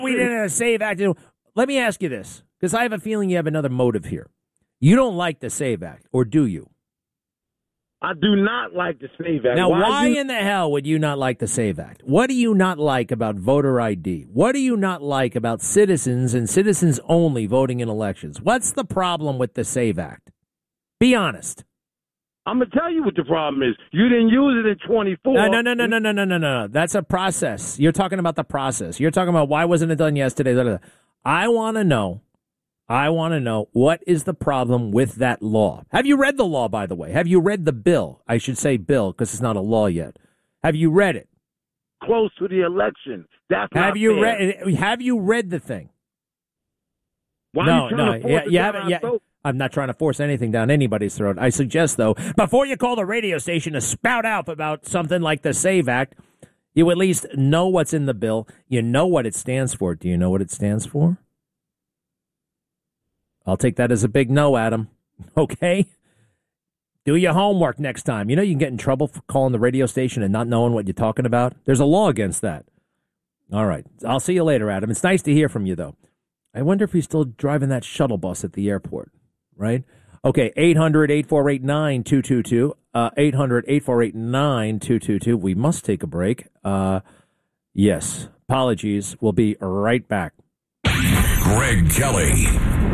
We didn't have a SAVE Act. Let me ask you this, because I have a feeling you have another motive here. You don't like the SAVE Act, or do you? I do not like the SAVE Act. Now, why in the hell would you not like the SAVE Act? What do you not like about voter ID? What do you not like about citizens and citizens-only voting in elections? What's the problem with the SAVE Act? Be honest. I'm going to tell you what the problem is. You didn't use it in 24. No. That's a process. You're talking about the process. You're talking about why wasn't it done yesterday? I want to know what is the problem with that law. Have you read the law, by the way? Have you read the bill? I should say bill because it's not a law yet. Have you read it? Close to the election. That's not fair. Have you read the thing? Why are you trying to force it down our throat? I'm not trying to force anything down anybody's throat. I suggest, though, before you call the radio station to spout out about something like the SAVE Act, you at least know what's in the bill. You know what it stands for. Do you know what it stands for? I'll take that as a big no, Adam. Okay? Do your homework next time. You know you can get in trouble for calling the radio station and not knowing what you're talking about? There's a law against that. All right. I'll see you later, Adam. It's nice to hear from you, though. I wonder if he's still driving that shuttle bus at the airport. Right? Okay, 800-848-9222. 800-848-9222. We must take a break. Yes. Apologies. We'll be right back. Greg Kelly.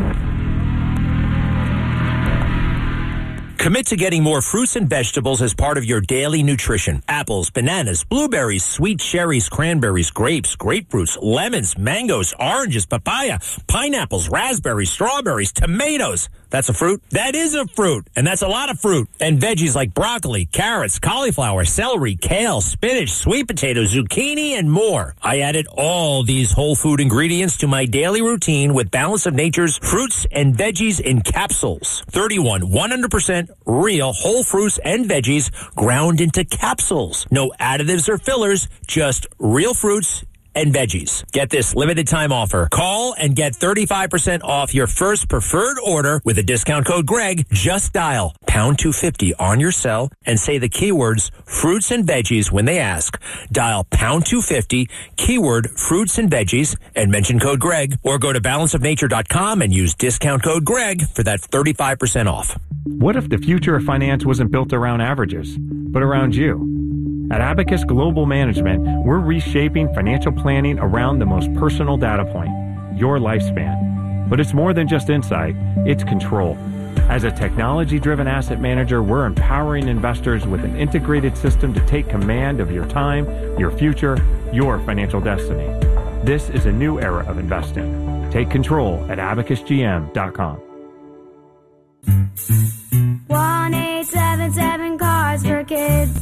Commit to getting more fruits and vegetables as part of your daily nutrition. Apples, bananas, blueberries, sweet cherries, cranberries, grapes, grapefruits, lemons, mangoes, oranges, papaya, pineapples, raspberries, strawberries, tomatoes. That's a fruit? That is a fruit. And that's a lot of fruit. And veggies like broccoli, carrots, cauliflower, celery, kale, spinach, sweet potatoes, zucchini, and more. I added all these whole food ingredients to my daily routine with Balance of Nature's fruits and veggies in capsules. 31 100% real whole fruits and veggies ground into capsules. No additives or fillers, just real fruits and veggies. Get this limited time offer. Call and get 35% off your first preferred order with a discount code Greg. Just dial pound 250 on your cell and say the keywords fruits and veggies when they ask. Dial pound 250, keyword fruits and veggies, and mention code Greg, or go to balanceofnature.com and use discount code Greg for that 35% off. What if the future of finance wasn't built around averages, but around you? At Abacus Global Management, we're reshaping financial planning around the most personal data point, your lifespan. But it's more than just insight, it's control. As a technology-driven asset manager, we're empowering investors with an integrated system to take command of your time, your future, your financial destiny. This is a new era of investing. Take control at abacusgm.com. 1-877 Cards for Kids.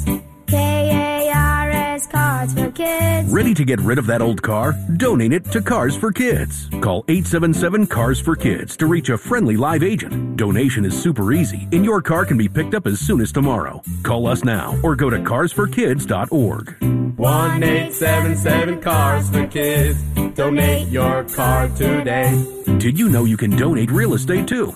KARS Cards for Kids. Ready to get rid of that old car? Donate it to Cars for Kids. Call 877 Cars for Kids to reach a friendly live agent. Donation is super easy, and your car can be picked up as soon as tomorrow. Call us now or go to carsforkids.org. 1-877 Cars for Kids. Donate your car today. Did you know you can donate real estate too?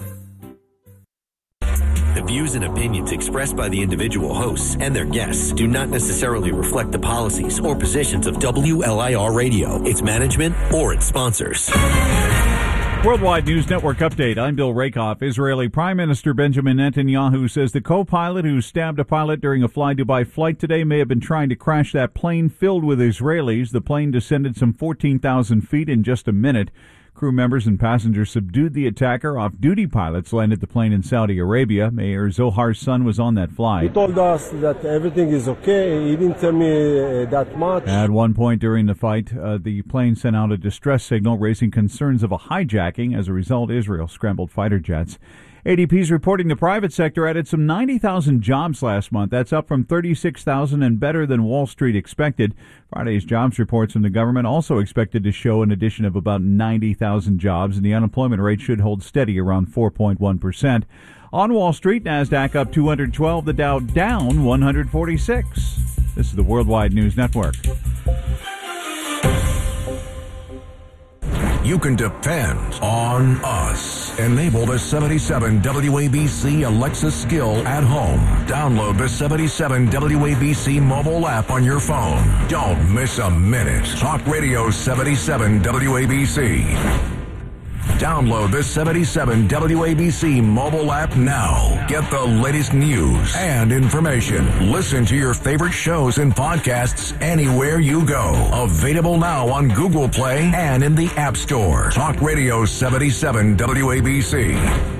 The views and opinions expressed by the individual hosts and their guests do not necessarily reflect the policies or positions of WLIR Radio, its management, or its sponsors. Worldwide News Network update. I'm Bill Rakoff. Israeli Prime Minister Benjamin Netanyahu says the co-pilot who stabbed a pilot during a Fly-Dubai flight today may have been trying to crash that plane filled with Israelis. The plane descended some 14,000 feet in just a minute. Crew members and passengers subdued the attacker. Off-duty pilots landed the plane in Saudi Arabia. Mayor Zohar's son was on that flight. He told us that everything is okay. He didn't tell me that much. At one point during the fight, the plane sent out a distress signal, raising concerns of a hijacking. As a result, Israel scrambled fighter jets. ADP's reporting the private sector added some 90,000 jobs last month. That's up from 36,000 and better than Wall Street expected. Friday's jobs reports from the government also expected to show an addition of about 90,000 jobs, and the unemployment rate should hold steady around 4.1%. On Wall Street, NASDAQ up 212, the Dow down 146. This is the Worldwide News Network. you can depend on us. Enable the 77 WABC Alexa skill at home. Download the 77 WABC mobile app on your phone. Don't miss a minute. Talk Radio 77 WABC. Download the 77 WABC mobile app now. Get the latest news and information. Listen to your favorite shows and podcasts anywhere you go. Available now on Google Play and in the App Store. Talk Radio 77 WABC.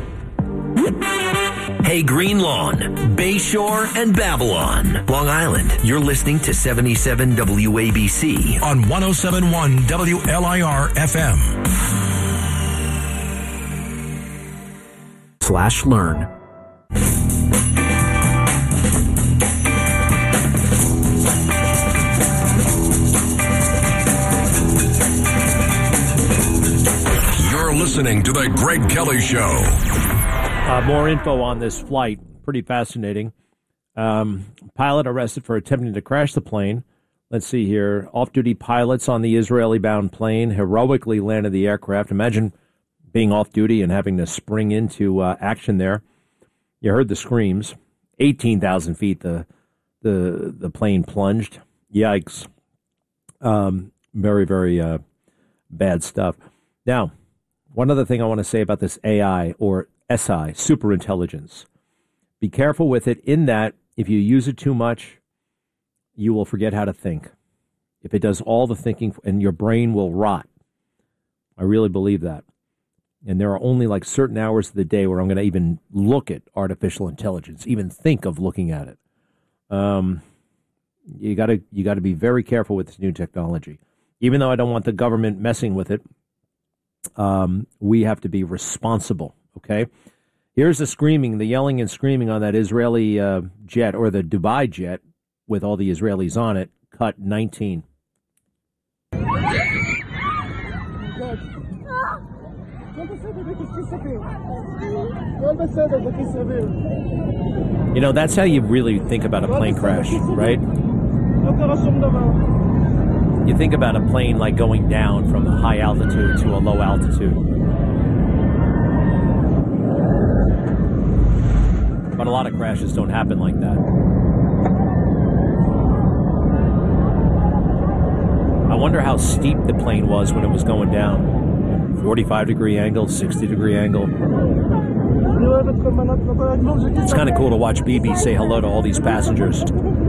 Hey, Green Lawn, Bayshore, and Babylon, Long Island. You're listening to 77 WABC on 107.1 WLIR FM. /learn. You're listening to The Greg Kelly Show. More info on this flight. Pretty fascinating. Pilot arrested for attempting to crash the plane. Let's see here. Off-duty pilots on the Israeli-bound plane heroically landed the aircraft. Imagine being off-duty and having to spring into action there. You heard the screams. 18,000 feet the plane plunged. Yikes. Very, very bad stuff. Now, one other thing I want to say about this AI or SI, superintelligence. Be careful with it in that if you use it too much, you will forget how to think. If it does all the thinking, and your brain will rot. I really believe that. And there are only like certain hours of the day where I'm going to even look at artificial intelligence, even think of looking at it. You got to be very careful with this new technology. Even though I don't want the government messing with it, we have to be responsible. Okay. Here's the yelling and screaming on that Israeli jet or the Dubai jet with all the Israelis on it. Cut 19. You know, that's how you really think about a plane crash, right? You think about a plane like going down from a high altitude to a low altitude. But a lot of crashes don't happen like that. I wonder how steep the plane was when it was going down. 45-degree angle, 60-degree angle. It's kind of cool to watch Bibi say hello to all these passengers.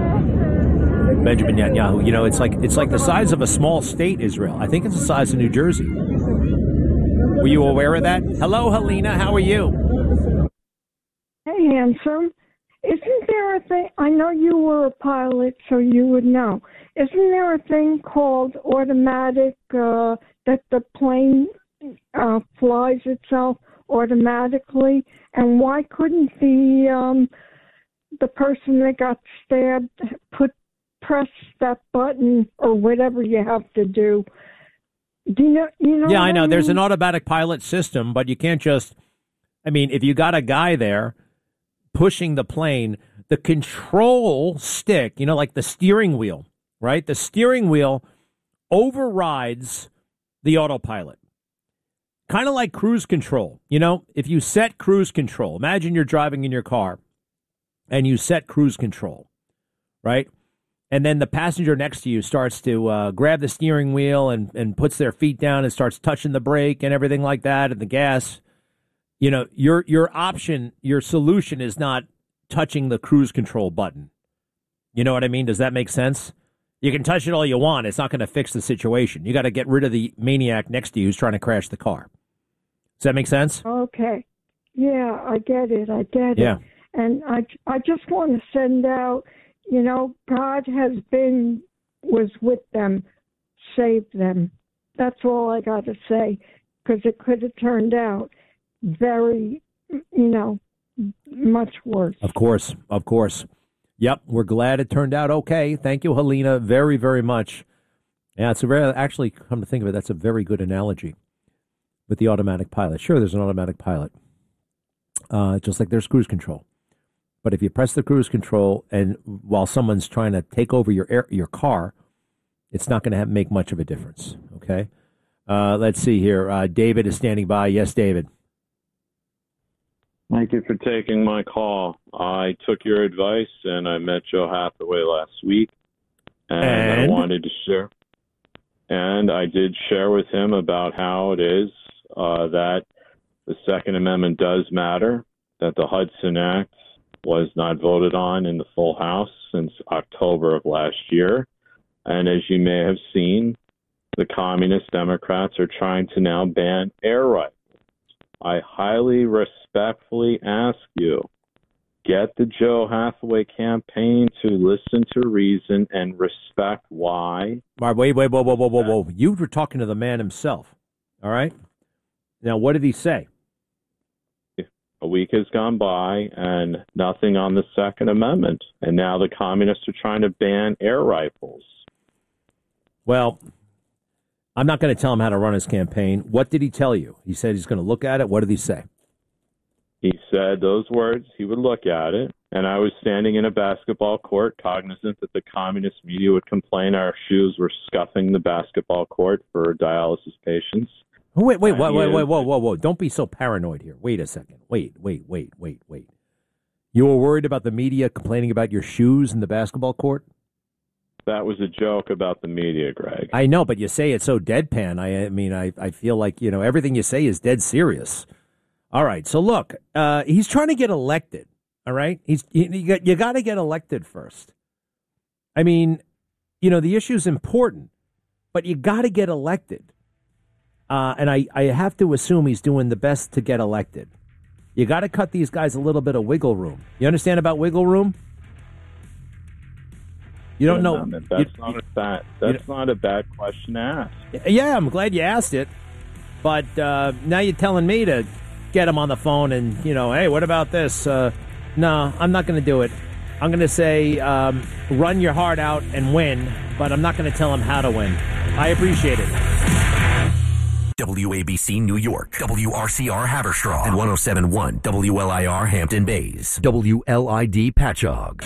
Benjamin Netanyahu. You know, it's like the size of a small state, Israel. I think it's the size of New Jersey. Were you aware of that? Hello, Helena. How are you? Hey, handsome. Isn't there a thing? I know you were a pilot, so you would know. Isn't there a thing called automatic that the plane flies itself automatically? And why couldn't the person that got stabbed press that button or whatever you have to do? Do you know? Yeah, I know. There's an automatic pilot system, but you can't just. I mean, if you got a guy there pushing the plane, the control stick, you know, like the steering wheel, right? The steering wheel overrides the autopilot. Kind of like cruise control. You know, if you set cruise control, imagine you're driving in your car and you set cruise control, right? And then the passenger next to you starts to grab the steering wheel and puts their feet down and starts touching the brake and everything like that and the gas. You know, your option, your solution is not touching the cruise control button. You know what I mean? Does that make sense? You can touch it all you want. It's not going to fix the situation. You got to get rid of the maniac next to you who's trying to crash the car. Does that make sense? Okay. Yeah, I get it. Yeah. And I just want to send out, you know, God was with them, saved them. That's all I got to say, because it could have turned out very, you know, much worse. Of course. Yep, we're glad it turned out okay. Thank you, Helena, very, very much. Yeah, actually, come to think of it, that's a very good analogy with the automatic pilot. Sure, there's an automatic pilot, just like there's cruise control. But if you press the cruise control and while someone's trying to take over your car, it's not going to make much of a difference, okay? Let's see here. David is standing by. Yes, David. Thank you for taking my call. I took your advice, and I met Joe Hathaway last week, and I wanted to share. And I did share with him about how it is that the Second Amendment does matter, that the Hudson Act was not voted on in the full House since October of last year. And as you may have seen, the Communist Democrats are trying to now ban air rifles. I highly respectfully ask you, get the Joe Hathaway campaign to listen to reason and respect why. Wait, whoa. You were talking to the man himself, all right? Now, what did he say? A week has gone by and nothing on the Second Amendment. And now the communists are trying to ban air rifles. Well, I'm not going to tell him how to run his campaign. What did he tell you? He said he's going to look at it. What did he say? He said those words, he would look at it. And I was standing in a basketball court, cognizant that the communist media would complain our shoes were scuffing the basketball court for dialysis patients. Wait, whoa. Don't be so paranoid here. Wait a second. Wait. You were worried about the media complaining about your shoes in the basketball court? That was a joke about the media, Greg. I know, but you say it so deadpan. I feel like, everything you say is dead serious. All right, so look, he's trying to get elected, all right? You got to get elected first. I mean, the issue's important, but you got to get elected. And I have to assume he's doing the best to get elected. You got to cut these guys a little bit of wiggle room. You understand about wiggle room? You don't know. That's not a bad question to ask. Yeah, I'm glad you asked it. But now you're telling me to get him on the phone and, hey, what about this? No, I'm not going to do it. I'm going to say run your heart out and win, but I'm not going to tell him how to win. I appreciate it. WABC New York, WRCR Haverstraw, and 107.1 WLIR Hampton Bays, WLID Patchogue.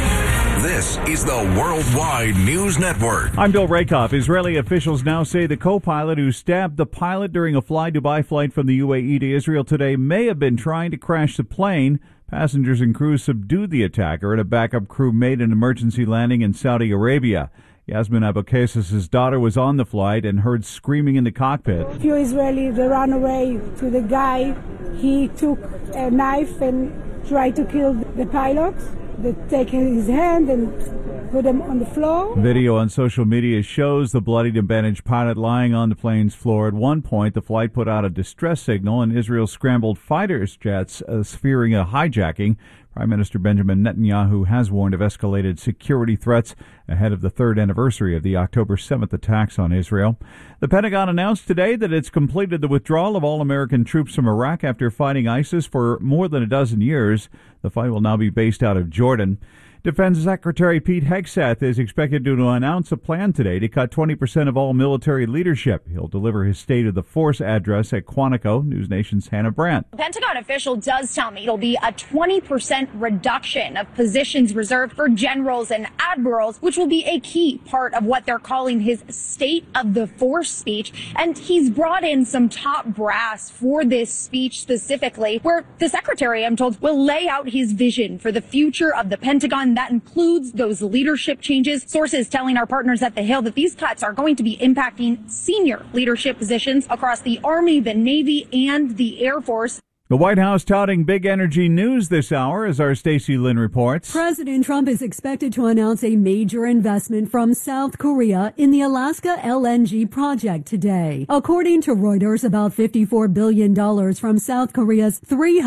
This is the Worldwide News Network. I'm Bill Rakoff. Israeli officials now say the co-pilot who stabbed the pilot during a fly-Dubai flight from the UAE to Israel today may have been trying to crash the plane. Passengers and crew subdued the attacker, and a backup crew made an emergency landing in Saudi Arabia. Yasmin Abukaisis' daughter was on the flight and heard screaming in the cockpit. A few Israelis, they ran away to the guy. He took a knife and tried to kill the pilot. They take his hand and put him on the floor. Video on social media shows the bloodied and bandaged pilot lying on the plane's floor. At one point, the flight put out a distress signal, and Israel scrambled fighter jets fearing a hijacking. Prime Minister Benjamin Netanyahu has warned of escalated security threats ahead of the third anniversary of the October 7th attacks on Israel. The Pentagon announced today that it's completed the withdrawal of all American troops from Iraq after fighting ISIS for more than a dozen years. The fight will now be based out of Jordan. Defense Secretary Pete Hegseth is expected to announce a plan today to cut 20% of all military leadership. He'll deliver his State of the Force address at Quantico. News Nation's Hannah Brandt. The Pentagon official does tell me it'll be a 20% reduction of positions reserved for generals and admirals, which will be a key part of what they're calling his State of the Force speech. And he's brought in some top brass for this speech specifically, where the secretary, I'm told, will lay out his vision for the future of the Pentagon. That includes those leadership changes. Sources telling our partners at The Hill that these cuts are going to be impacting senior leadership positions across the Army, the Navy, and the Air Force. The White House touting big energy news this hour, as our Stacey Lynn reports. President Trump is expected to announce a major investment from South Korea in the Alaska LNG project today. According to Reuters, about $54 billion from South Korea's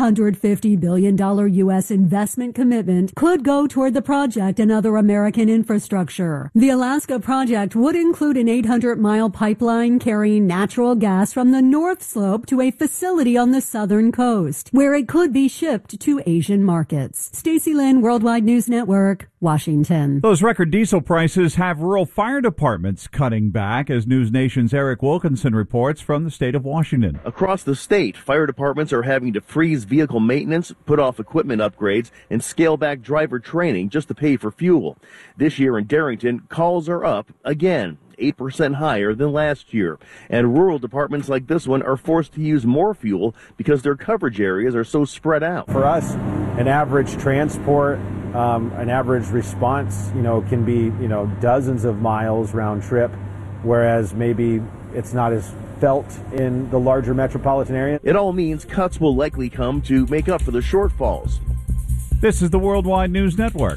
$350 billion U.S. investment commitment could go toward the project and other American infrastructure. The Alaska project would include an 800-mile pipeline carrying natural gas from the North Slope to a facility on the southern coast, where it could be shipped to Asian markets. Stacey Lynn, Worldwide News Network, Washington. Those record diesel prices have rural fire departments cutting back, as News Nation's Eric Wilkinson reports from the state of Washington. Across the state, fire departments are having to freeze vehicle maintenance, put off equipment upgrades, and scale back driver training just to pay for fuel. This year in Darrington, calls are up again. 8% higher than last year. And rural departments like this one are forced to use more fuel because their coverage areas are so spread out. For us, an average transport, an average response, can be, dozens of miles round trip, whereas maybe it's not as felt in the larger metropolitan area. It all means cuts will likely come to make up for the shortfalls. This is the Worldwide News Network.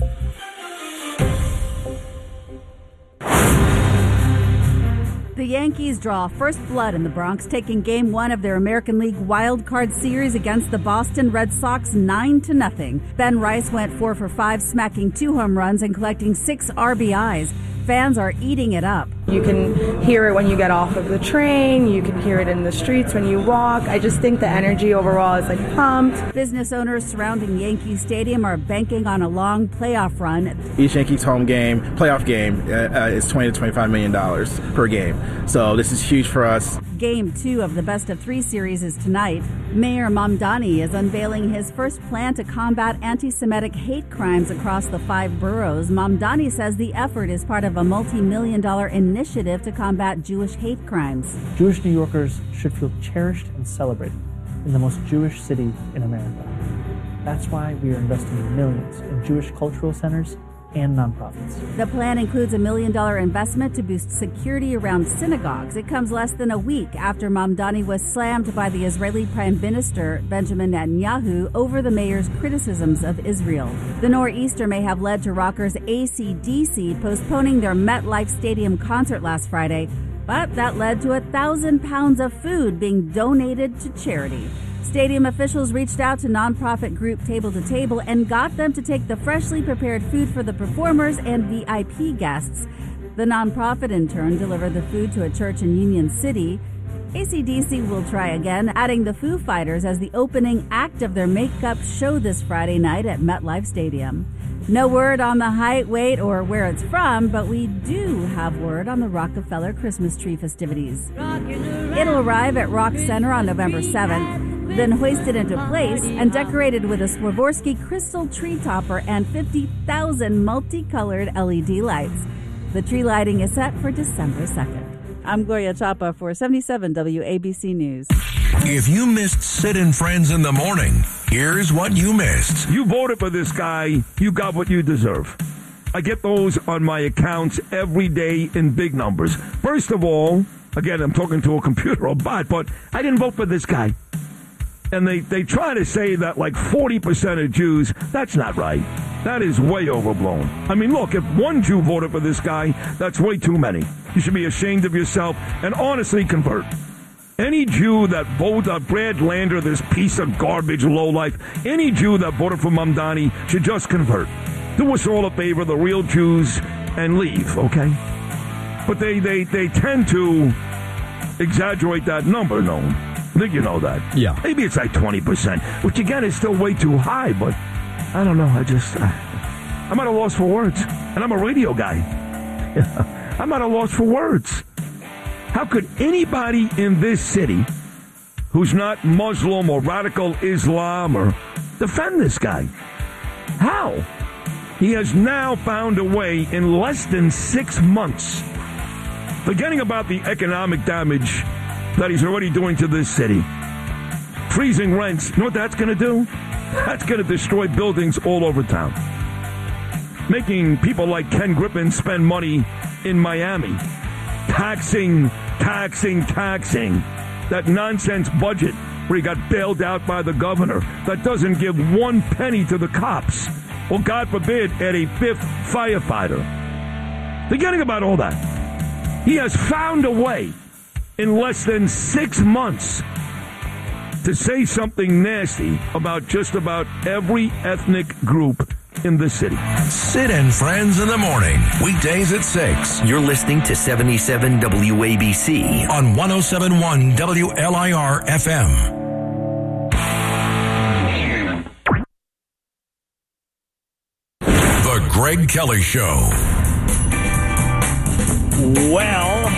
The Yankees draw first blood in the Bronx, taking Game 1 of their American League Wild Card Series against the Boston Red Sox 9-0. Ben Rice went 4 for 5, smacking 2 home runs and collecting 6 RBIs. Fans are eating it up. You can hear it when you get off of the train. You can hear it in the streets when you walk. I just think the energy overall is pumped. Business owners surrounding Yankee Stadium are banking on a long playoff run. Each Yankees home game, playoff game, is $20 to $25 million per game. So this is huge for us. Game 2 of the best-of-3 series is tonight. Mayor Mamdani is unveiling his first plan to combat anti-Semitic hate crimes across the 5 boroughs. Mamdani says the effort is part of a multi-million-dollar initiative to combat Jewish hate crimes. Jewish New Yorkers should feel cherished and celebrated in the most Jewish city in America. That's why we are investing millions in Jewish cultural centers and nonprofits. The plan includes $1 million investment to boost security around synagogues. It comes less than a week after Mamdani was slammed by the Israeli Prime Minister Benjamin Netanyahu over the mayor's criticisms of Israel. The nor'easter may have led to rockers AC/DC postponing their MetLife Stadium concert last Friday, but that led to 1,000 pounds of food being donated to charity. Stadium officials reached out to nonprofit group Table to Table and got them to take the freshly prepared food for the performers and VIP guests. The nonprofit, in turn, delivered the food to a church in Union City. AC/DC will try again, adding the Foo Fighters as the opening act of their makeup show this Friday night at MetLife Stadium. No word on the height, weight, or where it's from, but we do have word on the Rockefeller Christmas tree festivities. It'll arrive at Rock Center on November 7th. Then hoisted into place and decorated with a Swarovski crystal tree topper and 50,000 multicolored LED lights. The tree lighting is set for December 2nd. I'm Gloria Chapa for 77 WABC News. If you missed Sid and Friends in the morning, here's what you missed. You voted for this guy, you got what you deserve. I get those on my accounts every day in big numbers. First of all, again, I'm talking to a computer or bot, but I didn't vote for this guy. And they try to say that 40% of Jews, that's not right. That is way overblown. I mean, look, if one Jew voted for this guy, that's way too many. You should be ashamed of yourself and honestly convert. Any Jew that voted Brad Lander, this piece of garbage lowlife, any Jew that voted for Mamdani should just convert. Do us all a favor, the real Jews, and leave, okay? But they tend to exaggerate that number, no? I think you know that. Yeah. Maybe it's 20%, which again is still way too high, but I don't know. I'm at a loss for words. And I'm a radio guy. I'm at a loss for words. How could anybody in this city who's not Muslim or radical Islam or defend this guy? How? He has now found a way in less than 6 months, forgetting about the economic damage that he's already doing to this city. Freezing rents. You know what that's going to do? That's going to destroy buildings all over town. Making people like Ken Griffin spend money in Miami. Taxing. That nonsense budget where he got bailed out by the governor that doesn't give 1 penny to the cops. Or, God forbid, add a 5th firefighter. Forgetting about all that. He has found a way in less than 6 months to say something nasty about just about every ethnic group in the city. Sid and Friends in the morning, weekdays at 6. You're listening to 77 WABC on 107.1 WLIR FM. The Greg Kelly Show. Well.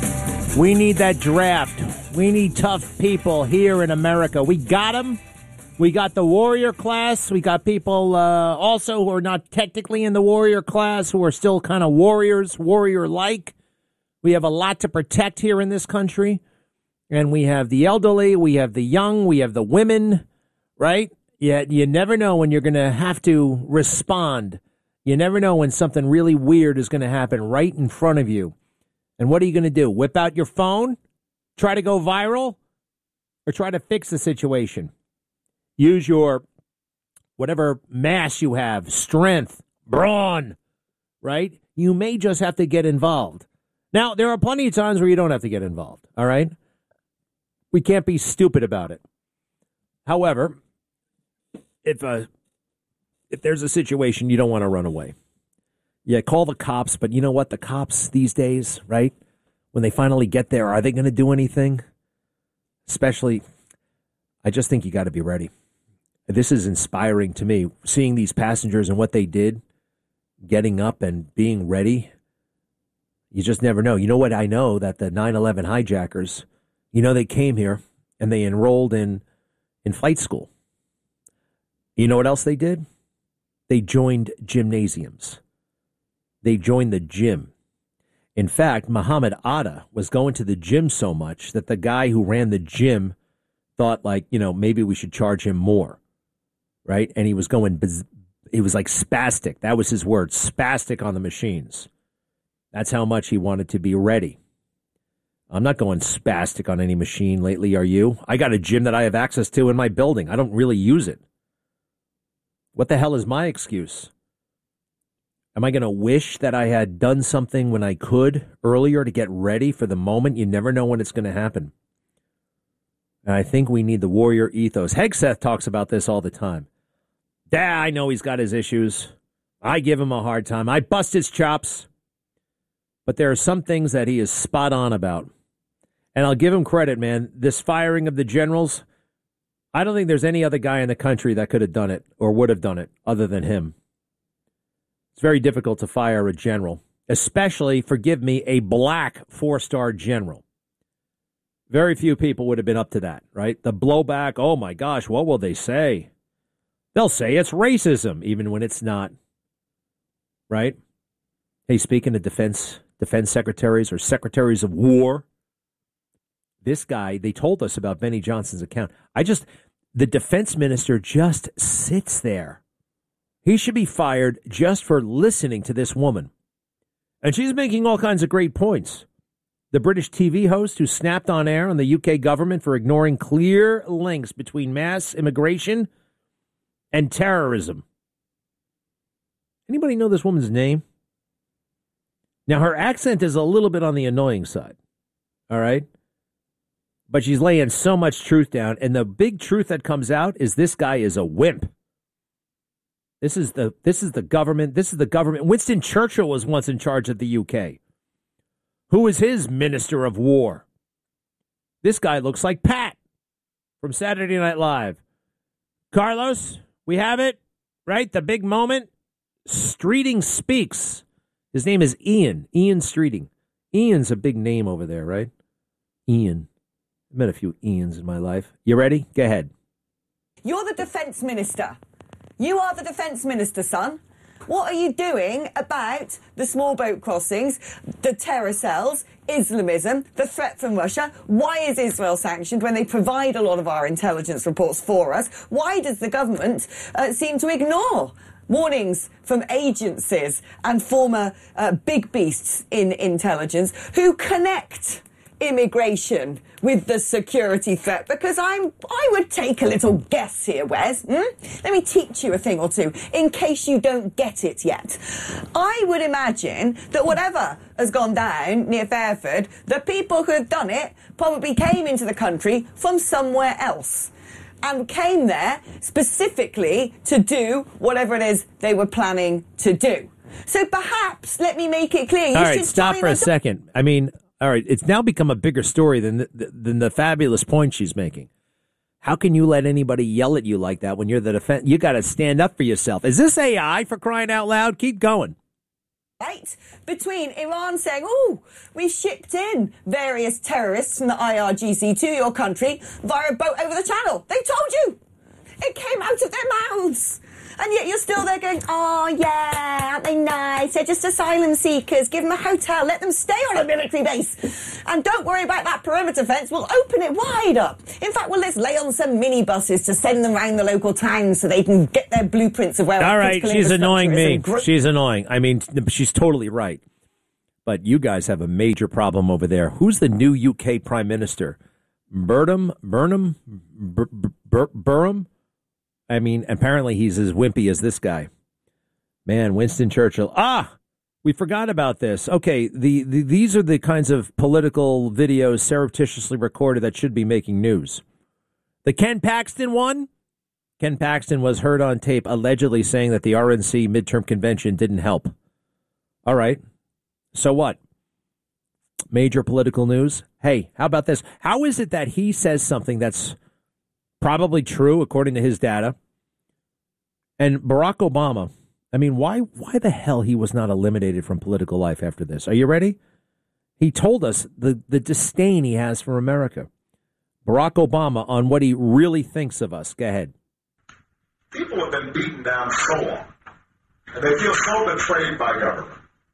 We need that draft. We need tough people here in America. We got them. We got the warrior class. We got people also who are not technically in the warrior class who are still kind of warrior-like. We have a lot to protect here in this country. And we have the elderly, we have the young, we have the women, right? Yet you never know when you're going to have to respond. You never know when something really weird is going to happen right in front of you. And what are you going to do? Whip out your phone? Try to go viral? Or try to fix the situation? Use your whatever mass you have, strength, brawn, right? You may just have to get involved. Now, there are plenty of times where you don't have to get involved, all right? We can't be stupid about it. However, if there's a situation, you don't want to run away. Yeah, call the cops, but you know what? The cops these days, right? When they finally get there, are they going to do anything? Especially, I just think you got to be ready. This is inspiring to me, seeing these passengers and what they did, getting up and being ready. You just never know. You know what? I know that the 9/11 hijackers, they came here and they enrolled in flight school. You know what else they did? They joined gymnasiums. They joined the gym. In fact, Muhammad Atta was going to the gym so much that the guy who ran the gym thought maybe we should charge him more, right? And he was like spastic. That was his word, spastic on the machines. That's how much he wanted to be ready. I'm not going spastic on any machine lately, are you? I got a gym that I have access to in my building. I don't really use it. What the hell is my excuse? Am I going to wish that I had done something when I could earlier to get ready for the moment? You never know when it's going to happen. And I think we need the warrior ethos. Hegseth talks about this all the time. Yeah, I know he's got his issues. I give him a hard time. I bust his chops. But there are some things that he is spot on about. And I'll give him credit, man. This firing of the generals, I don't think there's any other guy in the country that could have done it or would have done it other than him. It's very difficult to fire a general, especially, forgive me, a black 4-star general. Very few people would have been up to that, right? The blowback, oh my gosh, what will they say? They'll say it's racism, even when it's not, right? Hey, speaking of defense secretaries or secretaries of war, this guy, they told us about Benny Johnson's account. The defense minister just sits there. He should be fired just for listening to this woman. And she's making all kinds of great points. The British TV host who snapped on air on the UK government for ignoring clear links between mass immigration and terrorism. Anybody know this woman's name? Now, her accent is a little bit on the annoying side, all right? But she's laying so much truth down, and the big truth that comes out is this guy is a wimp. This is the government. This is the government. Winston Churchill was once in charge of the UK. Who was his minister of war? This guy looks like Pat from Saturday Night Live. Carlos, we have it, right? The big moment. Streeting speaks. His name is Ian Streeting. Ian's a big name over there, right? Ian. I've met a few Ians in my life. You ready? Go ahead. You're the defense minister. You are the defense minister, son. What are you doing about the small boat crossings, the terror cells, Islamism, the threat from Russia? Why is Israel sanctioned when they provide a lot of our intelligence reports for us? Why does the government seem to ignore warnings from agencies and former big beasts in intelligence who connect immigration with the security threat? Because I would take a little guess here, Wes. Let me teach you a thing or two in case you don't get it yet. I would imagine that whatever has gone down near Fairford, the people who have done it probably came into the country from somewhere else and came there specifically to do whatever it is they were planning to do. So perhaps, let me make it clear. All right, stop for a second. I mean, all right, it's now become a bigger story than the fabulous point she's making. How can you let anybody yell at you like that when you're the defense? You got to stand up for yourself. Is this AI, for crying out loud? Keep going. Right? Between Iran saying, we shipped in various terrorists from the IRGC to your country via a boat over the channel. They told you. It came out of their mouths. And yet you're still there going, oh, yeah, aren't they nice? They're just asylum seekers. Give them a hotel. Let them stay on a military base. And don't worry about that perimeter fence. We'll open it wide up. In fact, let's lay on some minibuses to send them around the local towns so they can get their blueprints of where all right, she's annoying me. She's annoying. I mean, she's totally right. But you guys have a major problem over there. Who's the new UK Prime Minister? Burnham? I mean, apparently he's as wimpy as this guy. Man, Winston Churchill. We forgot about this. Okay, these are the kinds of political videos surreptitiously recorded that should be making news. The Ken Paxton one? Ken Paxton was heard on tape allegedly saying that the RNC midterm convention didn't help. All right. So what? Major political news? Hey, how about this? How is it that he says something that's probably true, according to his data? And Barack Obama, I mean, why the hell he was not eliminated from political life after this? Are you ready? He told us the disdain he has for America. Barack Obama on what he really thinks of us. Go ahead. People have been beaten down so long, and they feel so betrayed by government.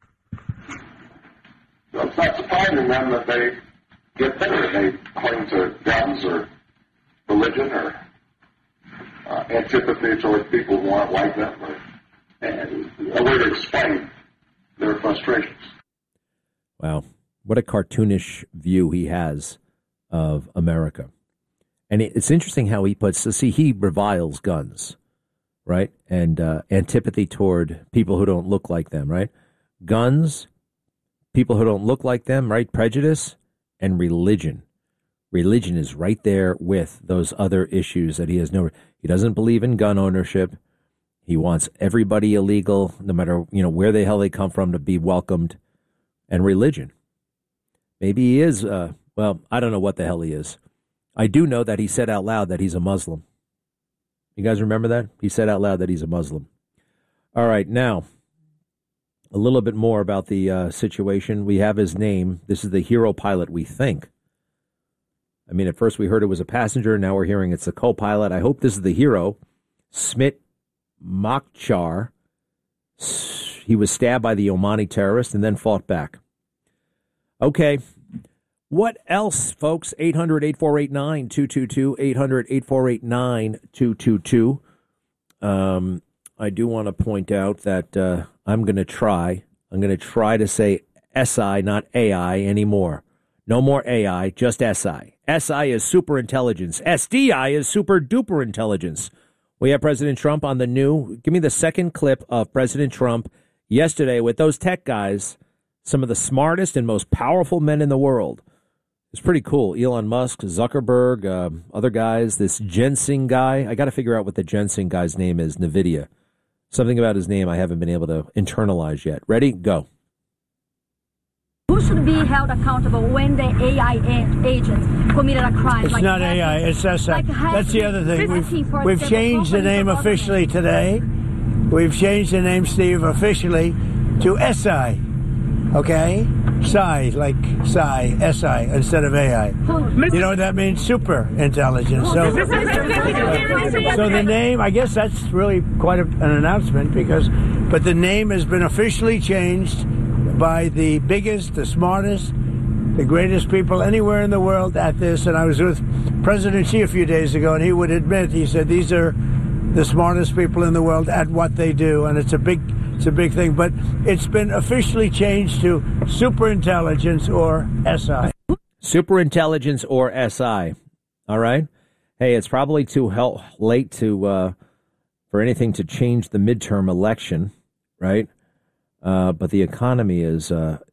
Well, it's not surprising then that they get bitter. They cling to guns or religion or antipathy towards people who aren't like them, or a way to explain their frustrations. Wow, what a cartoonish view he has of America. And it's interesting how he puts, he reviles guns, right? And antipathy toward people who don't look like them, right? Guns, people who don't look like them, right? Prejudice, and religion. Religion is right there with those other issues that he has he doesn't believe in gun ownership. He wants everybody illegal, no matter, where the hell they come from, to be welcomed. And religion. Maybe he is, I don't know what the hell he is. I do know that he said out loud that he's a Muslim. You guys remember that? He said out loud that he's a Muslim. All right, now, a little bit more about the situation. We have his name. This is the hero pilot, we think. I mean, at first we heard it was a passenger. Now we're hearing it's a co-pilot. I hope this is the hero, Smit Makhtar. He was stabbed by the Omani terrorist and then fought back. Okay. What else, folks? 800-8489-222, 800-8489-222. I do want to point out that I'm going to try to say SI, not AI anymore. No more AI, just SI. SI is super intelligence. SDI is super duper intelligence. We have President Trump on the new. Give me the second clip of President Trump yesterday with those tech guys, some of the smartest and most powerful men in the world. It's pretty cool. Elon Musk, Zuckerberg, other guys, this Jensen guy. I got to figure out what the Jensen guy's name is, NVIDIA. Something about his name I haven't been able to internalize yet. Ready? Go. Who should be held accountable when the AI agents committed a crime? It's not AI, it's SI. That's the other thing. We've changed the name officially today. We've changed the name, Steve, officially to SI. Okay? Psi, like Psi, SI, instead of AI. You know what that means? Super intelligence. So the name, I guess that's really quite an announcement but the name has been officially changed by the biggest, the smartest, the greatest people anywhere in the world at this. And I was with President Xi a few days ago, and he would admit, he said, these are the smartest people in the world at what they do. And it's a big thing. But it's been officially changed to superintelligence or SI. Superintelligence or SI. All right. Hey, it's probably too late for anything to change the midterm election, right? But the economy is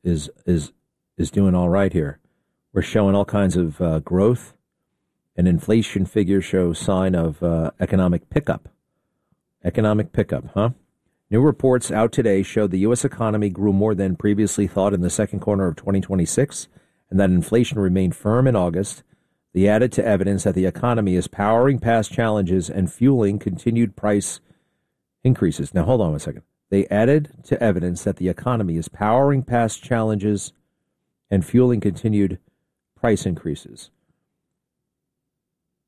doing all right here. We're showing all kinds of growth, and inflation figures show sign of economic pickup. Economic pickup, huh? New reports out today show the U.S. economy grew more than previously thought in the second quarter of 2026, and that inflation remained firm in August. They added to evidence that the economy is powering past challenges and fueling continued price increases. Now, hold on a second. They added to evidence that the economy is powering past challenges and fueling continued price increases.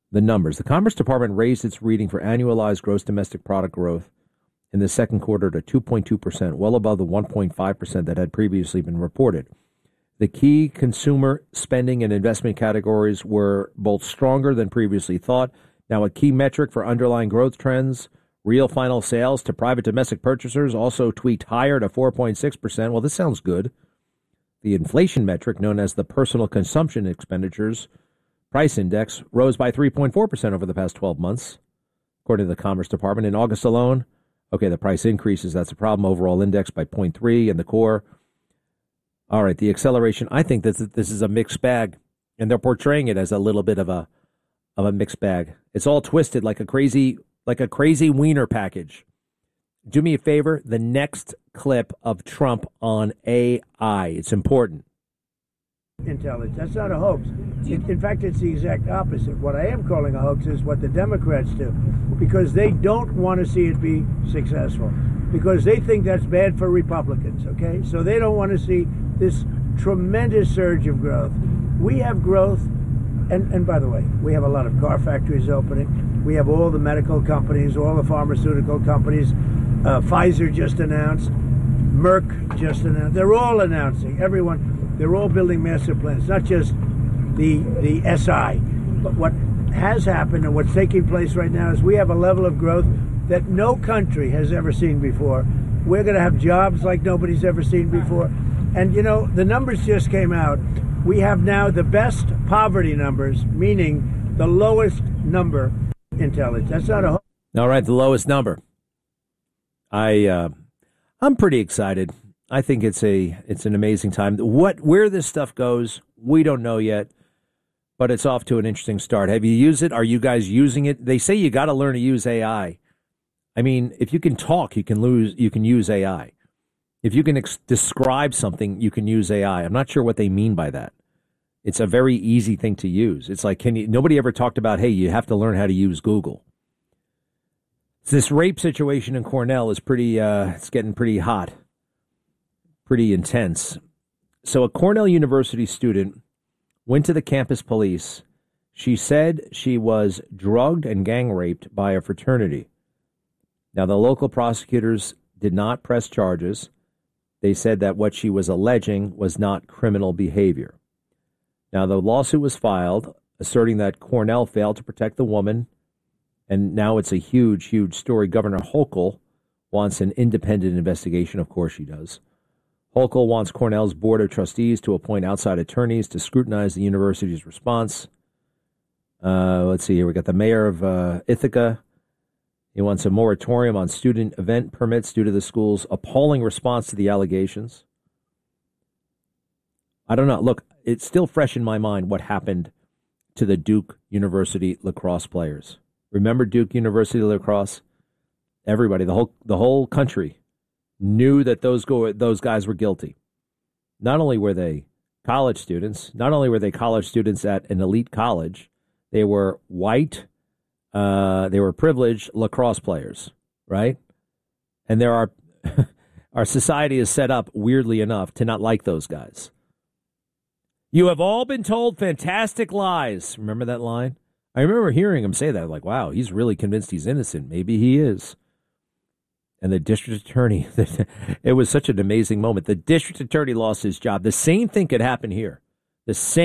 the numbers. The Commerce Department raised its reading for annualized gross domestic product growth in the second quarter to 2.2%, well above the 1.5% that had previously been reported. The key consumer spending and investment categories were both stronger than previously thought. Now, a key metric for underlying growth trends, real final sales to private domestic purchasers, also tweaked higher to 4.6%. Well, this sounds good. The inflation metric, known as the personal consumption expenditures price index, rose by 3.4% over the past 12 months, according to the Commerce Department. In August alone, okay, the price increases, that's a problem. Overall index by 0.3 and the core. All right, the acceleration, I think that this is a mixed bag, and they're portraying it as a little bit of a mixed bag. It's all twisted like a crazy wiener package. Do me a favor, the next clip of Trump on AI. It's important. Intelligence. That's not a hoax. In fact, it's the exact opposite. What I am calling a hoax is what the Democrats do, because they don't want to see it be successful, because they think that's bad for Republicans, okay? So they don't want to see this tremendous surge of growth. We have growth, and by the way, we have a lot of car factories opening. We have all the medical companies, all the pharmaceutical companies. Pfizer just announced. Merck just announced. They're all announcing. Everyone, they're all building master plans, not just the SI. But what has happened and what's taking place right now is we have a level of growth that no country has ever seen before. We're going to have jobs like nobody's ever seen before. And, you know, the numbers just came out. We have now the best poverty numbers, meaning the lowest number intelligence. That's not a hoax. All right, the lowest number. I'm pretty excited. I think it's an amazing time. Where this stuff goes, we don't know yet, but it's off to an interesting start. Have you used it? Are you guys using it? They say you got to learn to use AI. I mean, if you can talk, you can use AI. If you can describe something, you can use AI. I'm not sure what they mean by that. It's a very easy thing to use. It's like, nobody ever talked about, hey, you have to learn how to use Google. This rape situation in Cornell is it's getting pretty hot, pretty intense. So a Cornell University student went to the campus police. She said she was drugged and gang raped by a fraternity. Now, the local prosecutors did not press charges. They said that what she was alleging was not criminal behavior. Now, the lawsuit was filed asserting that Cornell failed to protect the woman. And now it's a huge, huge story. Governor Hochul wants an independent investigation. Of course she does. Hochul wants Cornell's Board of Trustees to appoint outside attorneys to scrutinize the university's response. Let's see here. We got the mayor of Ithaca. He wants a moratorium on student event permits due to the school's appalling response to the allegations. I don't know. Look, it's still fresh in my mind what happened to the Duke University lacrosse players. Remember Duke University lacrosse? Everybody, the whole country knew that those guys were guilty. Not only were they college students, at an elite college, they were white, they were privileged lacrosse players, right? And our society is set up, weirdly enough, to not like those guys. You have all been told fantastic lies. Remember that line? I remember hearing him say that, like, wow, he's really convinced he's innocent. Maybe he is. And the district attorney, it was such an amazing moment. The district attorney lost his job. The same thing could happen here. There's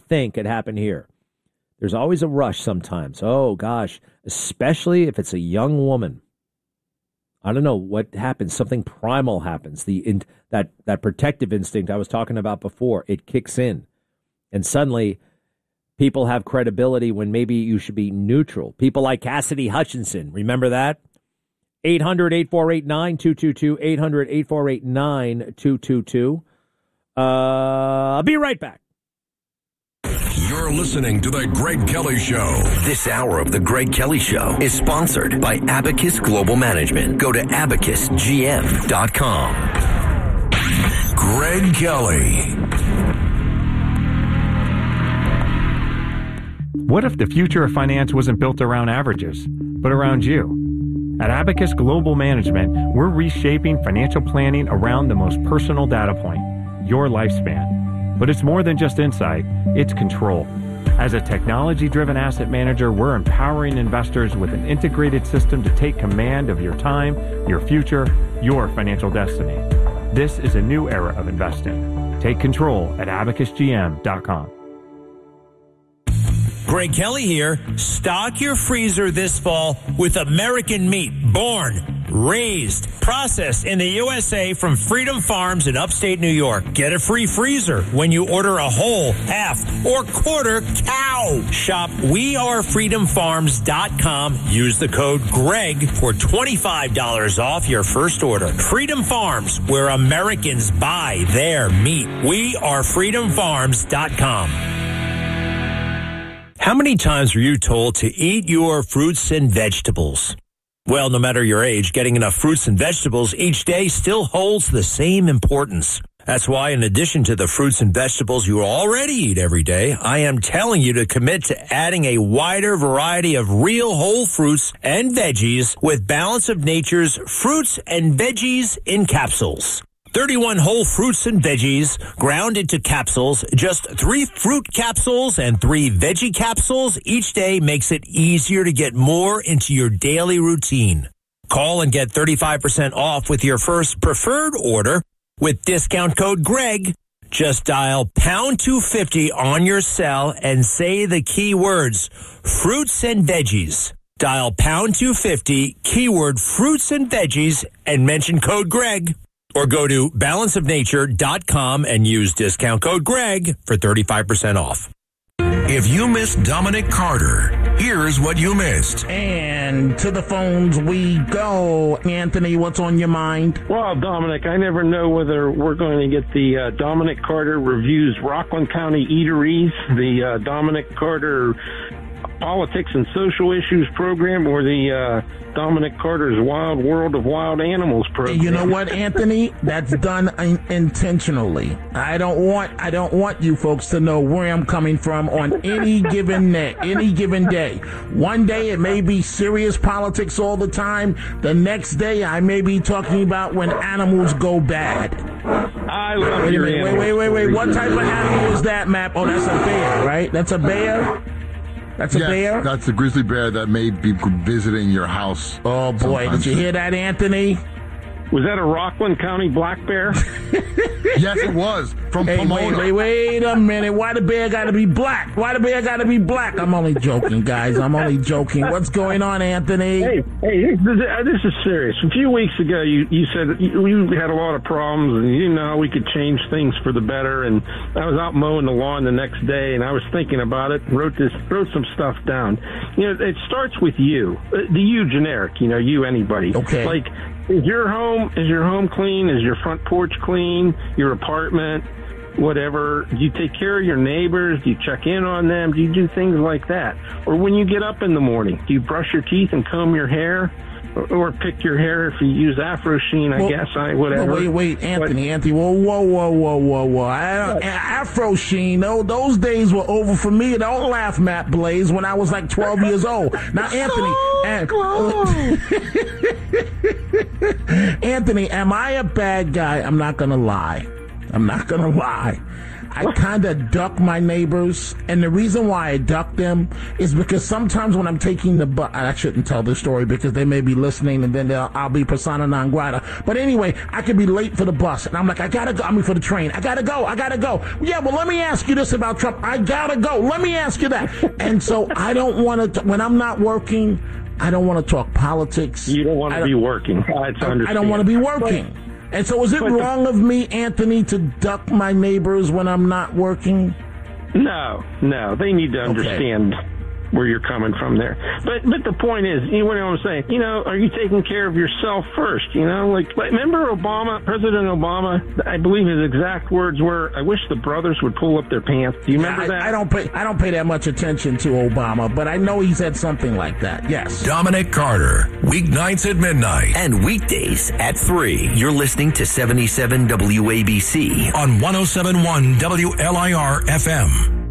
always a rush sometimes. Oh, gosh, especially if it's a young woman. I don't know what happens. Something primal happens. That protective instinct I was talking about before, it kicks in. And suddenly people have credibility when maybe you should be neutral. People like Cassidy Hutchinson. Remember that? 800-848-9222. 800-848-9222. I'll be right back. You're listening to The Greg Kelly Show. This hour of The Greg Kelly Show is sponsored by Abacus Global Management. Go to abacusgm.com. Greg Kelly. What if the future of finance wasn't built around averages, but around you? At Abacus Global Management, we're reshaping financial planning around the most personal data point, your lifespan. But it's more than just insight, it's control. As a technology-driven asset manager, we're empowering investors with an integrated system to take command of your time, your future, your financial destiny. This is a new era of investing. Take control at abacusgm.com. Greg Kelly here. Stock your freezer this fall with American meat, born, raised, processed in the USA from Freedom Farms in upstate New York. Get a free freezer when you order a whole, half, or quarter cow. Shop wearefreedomfarms.com. Use the code GREG for $25 off your first order. Freedom Farms, where Americans buy their meat. wearefreedomfarms.com. How many times were you told to eat your fruits and vegetables? Well, no matter your age, getting enough fruits and vegetables each day still holds the same importance. That's why, in addition to the fruits and vegetables you already eat every day, I am telling you to commit to adding a wider variety of real whole fruits and veggies with Balance of Nature's Fruits and Veggies in Capsules. 31 whole fruits and veggies ground into capsules. Just 3 fruit capsules and 3 veggie capsules each day makes it easier to get more into your daily routine. Call and get 35% off with your first preferred order with discount code GREG. Just dial pound 250 on your cell and say the keywords fruits and veggies. Dial pound 250, keyword fruits and veggies, and mention code GREG. Or go to balanceofnature.com and use discount code GREG for 35% off. If you missed Dominic Carter, here's what you missed. And to the phones we go. Anthony, what's on your mind? Well, Dominic, I never know whether we're going to get the Dominic Carter Reviews Rockland County Eateries, the Dominic Carter Politics and Social Issues program, or the Dominic Carter's Wild World of Wild Animals program. You know what, Anthony? That's done intentionally. I don't want you folks to know where I'm coming from on any given day. One day it may be serious politics all the time. The next day I may be talking about when animals go bad. I love your animals. Wait. What type of animal is that, Map? Oh, that's a bear, right? That's a bear? That's a bear? That's a grizzly bear that may be visiting your house. Oh, boy. Did you hear that, Anthony? Was that a Rockland County black bear? Yes, it was. From Pomona. Wait a minute. Why the bear got to be black? I'm only joking, guys. I'm only joking. What's going on, Anthony? Hey, this is serious. A few weeks ago, you said you had a lot of problems, and you didn't know how we could change things for the better. And I was out mowing the lawn the next day, and I was thinking about it, and wrote some stuff down. You know, it starts with you. The you generic, you anybody. Okay. Like, is your home clean? Is your front porch clean? Your apartment? Whatever. Do you take care of your neighbors? Do you check in on them? Do you do things like that? Or when you get up in the morning, do you brush your teeth and comb your hair? Or pick your hair if you use Afro Sheen, whatever. Wait, Anthony. Whoa. Afro Sheen, those days were over for me. Don't laugh, Matt Blaze, when I was like 12 years old. Now, Anthony, am I a bad guy? I'm not going to lie. I kind of duck my neighbors, and the reason why I duck them is because sometimes when I'm taking the bus, I shouldn't tell this story because they may be listening, and then I'll be persona non grata. But anyway, I could be late for the bus, and I'm like, for the train. I gotta go. Yeah, well, let me ask you this about Trump. I gotta go. Let me ask you that. And so I don't want to, when I'm not working, I don't want to talk politics. You don't want to be working. I don't want to be working. And so is it wrong of me, Anthony, to duck my neighbors when I'm not working? No. They need to understand where you're coming from there. But the point is, you know what I'm saying? Are you taking care of yourself first? Like remember President Obama? I believe his exact words were, "I wish the brothers would pull up their pants." Do you remember that? I don't pay that much attention to Obama, but I know he said something like that. Yes. Dominic Carter, weeknights at midnight and weekdays at 3. You're listening to 77 WABC on 107.1 WLIR FM.